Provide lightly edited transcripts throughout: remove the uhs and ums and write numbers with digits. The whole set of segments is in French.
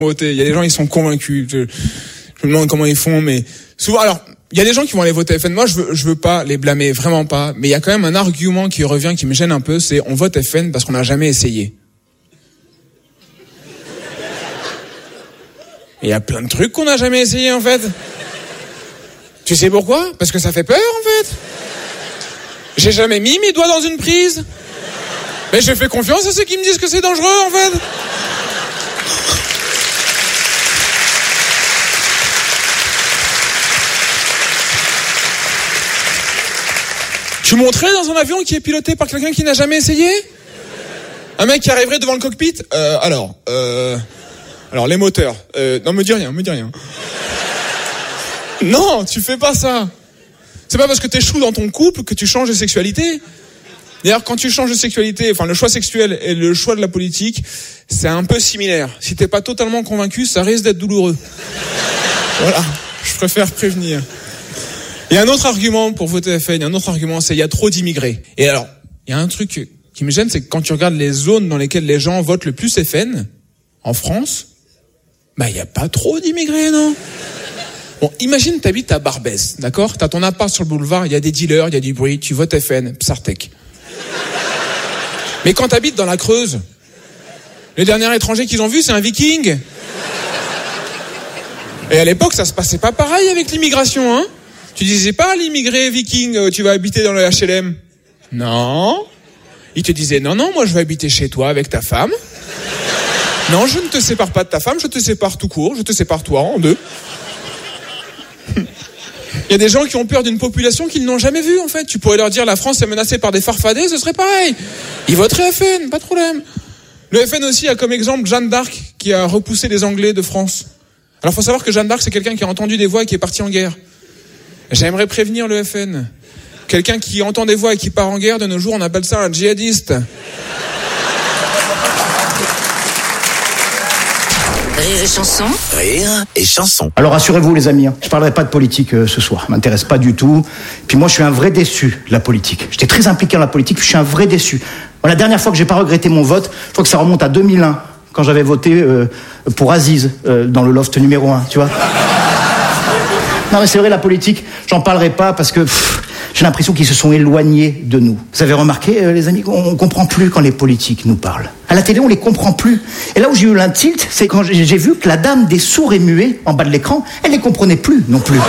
voter. Il y a des gens, ils sont convaincus. Je me demande comment ils font, mais souvent, alors, il y a des gens qui vont aller voter FN. Moi, je veux pas les blâmer, vraiment pas. Mais il y a quand même un argument qui revient, qui me gêne un peu, c'est on vote FN parce qu'on n'a jamais essayé. Il y a plein de trucs qu'on n'a jamais essayé, en fait. Tu sais pourquoi? Parce que ça fait peur, en fait. J'ai jamais mis mes doigts dans une prise. Mais je fais confiance à ceux qui me disent que c'est dangereux, en fait. Tu monterais dans un avion qui est piloté par quelqu'un qui n'a jamais essayé? Un mec qui arriverait devant le cockpit? Alors les moteurs. Non, me dis rien. Non, tu fais pas ça. C'est pas parce que t'échoues dans ton couple que tu changes de sexualité. D'ailleurs, quand tu changes de sexualité, enfin le choix sexuel et le choix de la politique, c'est un peu similaire. Si t'es pas totalement convaincu, ça risque d'être douloureux. Voilà, je préfère prévenir. Il y a un autre argument pour voter FN, c'est il y a trop d'immigrés. Et alors, il y a un truc qui me gêne, c'est que quand tu regardes les zones dans lesquelles les gens votent le plus FN, en France, il y a pas trop d'immigrés, non? Bon, imagine t'habites à Barbès, d'accord? T'as ton appart sur le boulevard, il y a des dealers, il y a du bruit, tu votes FN, Psartec. Mais quand t'habites dans la Creuse, le dernier étranger qu'ils ont vu, c'est un viking. Et à l'époque, ça se passait pas pareil avec l'immigration, hein? Tu disais pas, l'immigré viking, tu vas habiter dans le HLM. Non. Il te disait, non, moi je vais habiter chez toi avec ta femme. Non, je ne te sépare pas de ta femme, je te sépare tout court, je te sépare toi en deux. Il y a des gens qui ont peur d'une population qu'ils n'ont jamais vue, en fait. Tu pourrais leur dire, la France est menacée par des farfadets, ce serait pareil. Ils voteraient FN, pas de problème. Le FN aussi a comme exemple Jeanne d'Arc, qui a repoussé les Anglais de France. Alors, faut savoir que Jeanne d'Arc, c'est quelqu'un qui a entendu des voix et qui est parti en guerre. J'aimerais prévenir le FN. Quelqu'un qui entend des voix et qui part en guerre, de nos jours, on appelle ça un djihadiste. Rire et chanson. Rire et chanson. Alors rassurez-vous les amis, je parlerai pas de politique ce soir, ça m'intéresse pas du tout. Puis moi je suis un vrai déçu de la politique. J'étais très impliqué dans la politique, puis je suis un vrai déçu. Bon, la dernière fois que j'ai pas regretté mon vote, je crois que ça remonte à 2001, quand j'avais voté pour Aziz, dans le loft numéro 1, tu vois. Non mais c'est vrai, la politique, j'en parlerai pas parce que j'ai l'impression qu'ils se sont éloignés de nous. Vous avez remarqué, les amis, on comprend plus quand les politiques nous parlent. À la télé, on les comprend plus. Et là où j'ai eu un tilt, c'est quand j'ai vu que la dame des sourds et muets, en bas de l'écran, elle les comprenait plus non plus.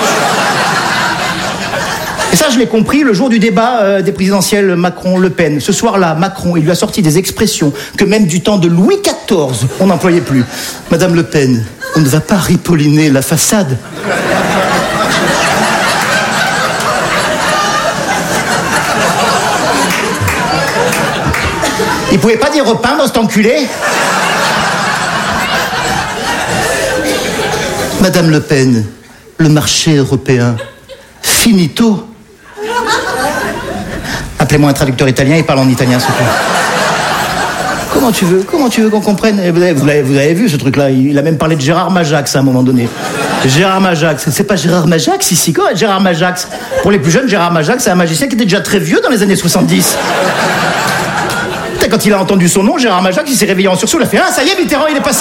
Et ça, je l'ai compris le jour du débat des présidentielles Macron-Le Pen. Ce soir-là, Macron, il lui a sorti des expressions que même du temps de Louis XIV, on n'employait plus. Madame Le Pen, on ne va pas ripolliner la façade. Il pouvait pas dire repeindre cet enculé? Madame Le Pen, le marché européen, finito. Appelez-moi un traducteur italien, il parle en italien, s'il vous plaît. Comment tu veux qu'on comprenne? Vous l'avez vu ce truc-là, il a même parlé de Gérard Majax à un moment donné. Gérard Majax, c'est pas Gérard Majax ici, quoi? Gérard Majax. Pour les plus jeunes, Gérard Majax, c'est un magicien qui était déjà très vieux dans les années 70. Quand il a entendu son nom, Gérard Majax, il s'est réveillé en sursaut, il a fait « Ah, ça y est, Mitterrand, il est passé !»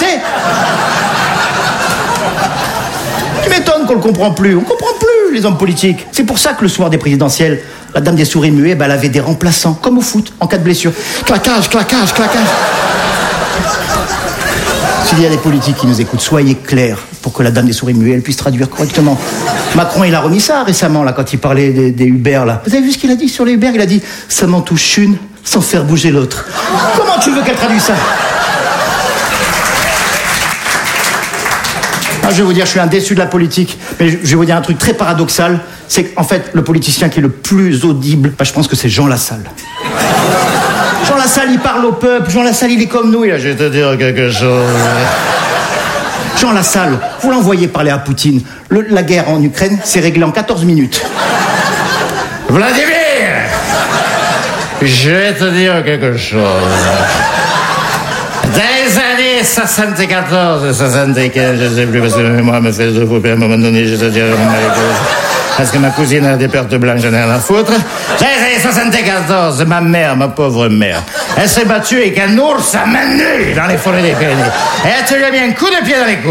Tu m'étonnes qu'on le comprend plus. On comprend plus, les hommes politiques. C'est pour ça que le soir des présidentielles, la dame des sourds et muets, elle avait des remplaçants, comme au foot, en cas de blessure. Claquage. S'il y a des politiques qui nous écoutent, soyez clairs pour que la dame des sourds et muets, elle puisse traduire correctement. Macron, il a remis ça récemment, là, quand il parlait des Uber, là. Vous avez vu ce qu'il a dit sur les Uber? Il a dit « Ça m'en touche une sans faire bouger l'autre. » Comment tu veux qu'elle traduise ça? Je vais vous dire, je suis un déçu de la politique, mais je vais vous dire un truc très paradoxal, c'est qu'en fait, le politicien qui est le plus audible, je pense que c'est Jean Lassalle. Jean Lassalle, il parle au peuple, Jean Lassalle, il est comme nous, je vais te dire quelque chose. Jean Lassalle, vous l'envoyez parler à Poutine. La guerre en Ukraine, c'est réglé en 14 minutes. Vladimir, je vais te dire quelque chose. Des années 74 et 75, je sais plus parce que moi me fait deux fois, puis à un moment donné, je te dire... Parce que ma cousine a des pertes blanches, j'en ai rien à foutre. J'ai 74, ma mère, ma pauvre mère. Elle s'est battue avec un ours à main nue dans les forêts des Pyrénées. Et elle te lui a mis un coup de pied dans les couilles.